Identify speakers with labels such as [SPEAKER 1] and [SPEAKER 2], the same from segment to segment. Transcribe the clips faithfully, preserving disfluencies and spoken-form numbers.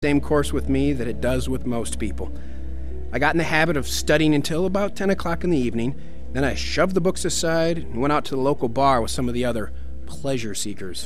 [SPEAKER 1] same course with me that it does with most people. I got in the habit of studying until about ten o'clock in the evening, then I shoved the books aside and went out to the local bar with some of the other pleasure seekers.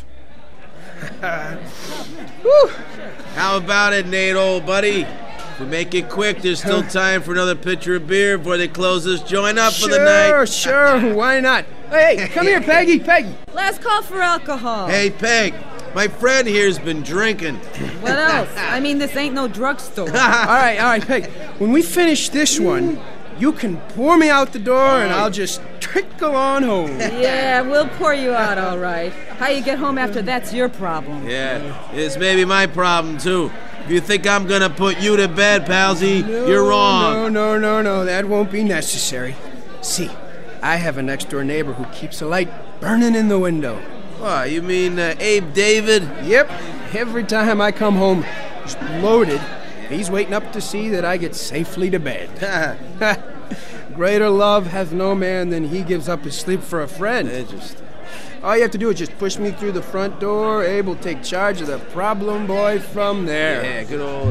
[SPEAKER 2] Whew. How about it, Nate, old buddy? If we make it quick, there's still time for another pitcher of beer before they close this joint up
[SPEAKER 1] sure,
[SPEAKER 2] for the night.
[SPEAKER 1] Sure, sure, why not? Hey, come here, Peggy, Peggy.
[SPEAKER 3] Last call for alcohol.
[SPEAKER 2] Hey, Peg, my friend here's been drinking.
[SPEAKER 3] What else? I mean, this ain't no drugstore.
[SPEAKER 1] all right, all right, Peg. When we finish this one, you can pour me out the door and I'll just trickle on home.
[SPEAKER 3] Yeah, we'll pour you out, all right. How you get home after that's your problem.
[SPEAKER 2] Yeah, it's maybe my problem, too. If you think I'm gonna put you to bed, palsy,
[SPEAKER 1] no,
[SPEAKER 2] you're wrong.
[SPEAKER 1] No, no, no, no, that won't be necessary. See, I have a next-door neighbor who keeps a light burning in the window.
[SPEAKER 2] What, you mean uh, Abe David?
[SPEAKER 1] Yep. Every time I come home just loaded, he's waiting up to see that I get safely to bed. Greater love hath no man than he gives up his sleep for a friend.
[SPEAKER 2] Interesting.
[SPEAKER 1] All you have to do is just push me through the front door. Abe will take charge of the problem boy from there.
[SPEAKER 2] Yeah, good old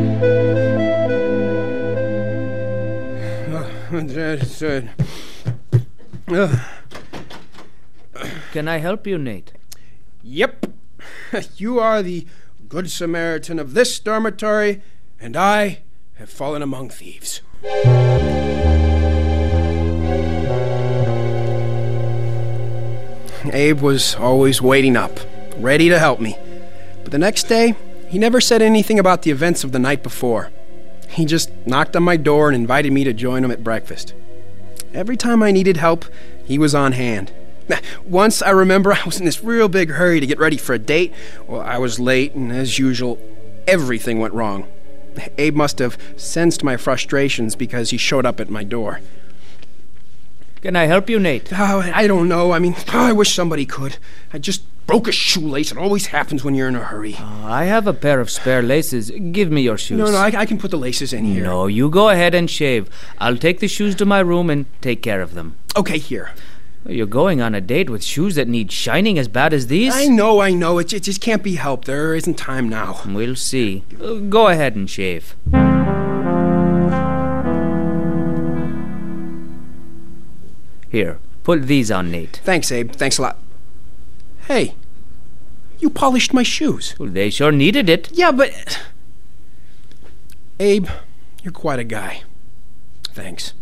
[SPEAKER 2] Abe.
[SPEAKER 4] Can I help you, Nate?
[SPEAKER 1] Yep. You are the Good Samaritan of this dormitory, and I have fallen among thieves. Abe was always waiting up, ready to help me. But the next day, he never said anything about the events of the night before. He just knocked on my door and invited me to join him at breakfast. Every time I needed help, he was on hand. Once, I remember, I was in this real big hurry to get ready for a date. Well, I was late, and as usual, everything went wrong. Abe must have sensed my frustrations because he showed up at my door.
[SPEAKER 4] Can I help you, Nate?
[SPEAKER 1] Oh, I don't know. I mean, oh, I wish somebody could. I just broke a shoelace. It always happens when you're in a hurry.
[SPEAKER 4] Uh, I have a pair of spare laces. Give me your shoes.
[SPEAKER 1] No, no, I, I can put the laces in here.
[SPEAKER 4] No, you go ahead and shave. I'll take the shoes to my room and take care of them.
[SPEAKER 1] Okay, here.
[SPEAKER 4] You're going on a date with shoes that need shining as bad as these?
[SPEAKER 1] I know, I know. It, it just can't be helped. There isn't time now.
[SPEAKER 4] We'll see. Uh, go ahead and shave. Here, put these on, Nate.
[SPEAKER 1] Thanks, Abe. Thanks a lot. Hey, you polished my shoes.
[SPEAKER 4] Well, they sure needed it.
[SPEAKER 1] Yeah, but... Abe, you're quite a guy. Thanks.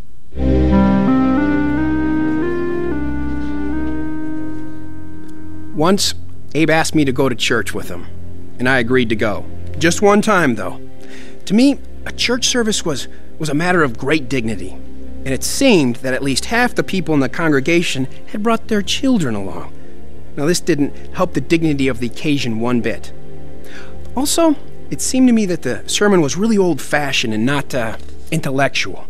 [SPEAKER 1] Once, Abe asked me to go to church with him, and I agreed to go. Just one time, though. To me, a church service was, was a matter of great dignity, and it seemed that at least half the people in the congregation had brought their children along. Now, this didn't help the dignity of the occasion one bit. Also, it seemed to me that the sermon was really old-fashioned and not uh, intellectual.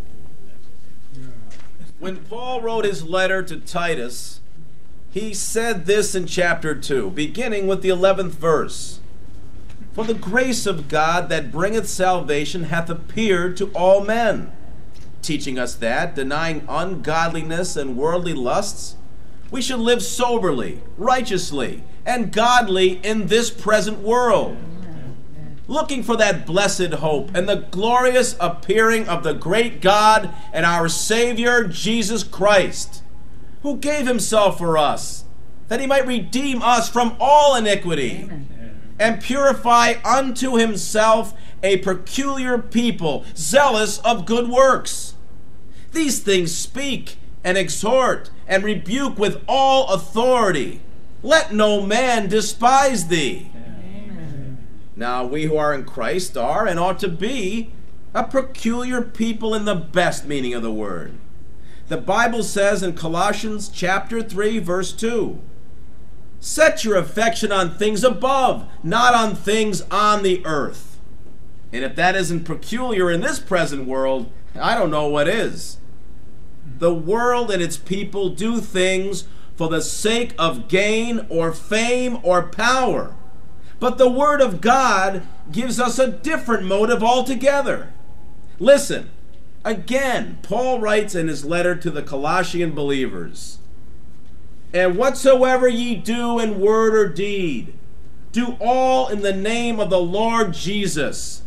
[SPEAKER 2] When Paul wrote his letter to Titus, he said this in chapter two, beginning with the eleventh verse. For the grace of God that bringeth salvation hath appeared to all men, teaching us that, denying ungodliness and worldly lusts, we should live soberly, righteously, and godly in this present world, looking for that blessed hope and the glorious appearing of the great God and our Savior Jesus Christ, who gave himself for us, that he might redeem us from all iniquity, Amen. And purify unto himself a peculiar people, zealous of good works. These things speak and exhort and rebuke with all authority. Let no man despise thee. Amen. Now we who are in Christ are and ought to be a peculiar people in the best meaning of the word. The Bible says in Colossians chapter three, verse two, set your affection on things above, not on things on the earth. And if that isn't peculiar in this present world, I don't know what is. The world and its people do things for the sake of gain or fame or power. But the Word of God gives us a different motive altogether. Listen. Again, Paul writes in his letter to the Colossian believers, and whatsoever ye do in word or deed, Do all in the name of the Lord Jesus.